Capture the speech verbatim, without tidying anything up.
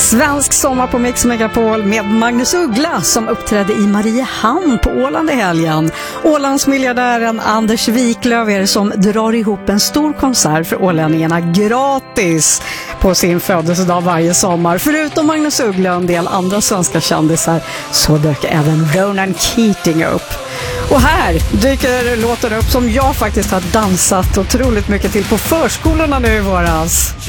Svensk sommar på Mix Megapol med Magnus Uggla som uppträdde i Mariehamn på Åland i helgen. Ålandsmiljardären Anders Wiklöf är som drar ihop en stor konsert för ålänningarna gratis på sin födelsedag varje sommar. Förutom Magnus Uggla och en del andra svenska kändisar så dök även Ronan Keating upp. Och här dyker låten upp som jag faktiskt har dansat otroligt mycket till på förskolorna nu i våras.